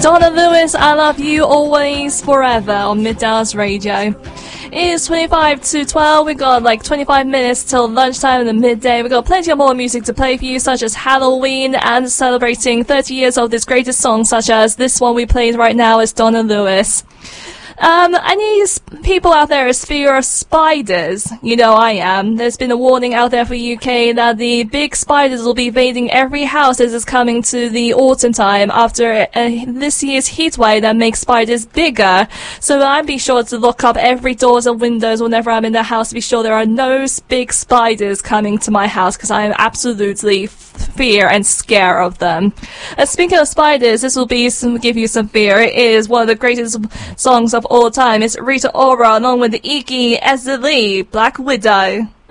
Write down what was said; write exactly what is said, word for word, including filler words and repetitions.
Donna Lewis, I love you always, forever on Midhouse Radio. It is twenty-five to twelve. We got like twenty-five minutes till lunchtime in the midday. We got plenty of more music to play for you, such as Halloween and celebrating thirty years of this greatest song, such as this one we played right now is Donna Lewis. Um, any people out there is fear of spiders? You know I am. There's been a warning out there for U K that the big spiders will be invading every house as it's coming to the autumn time after uh, this year's heat wave that makes spiders bigger. So I'd be sure to lock up every doors and windows whenever I'm in the house to be sure there are no big spiders coming to my house, because I am absolutely fear and scare of them. Uh, speaking of spiders, this will be some, give you some fear. It is one of the greatest songs of all time. It's Rita Ora along with Iggy Azalea, Black Widow.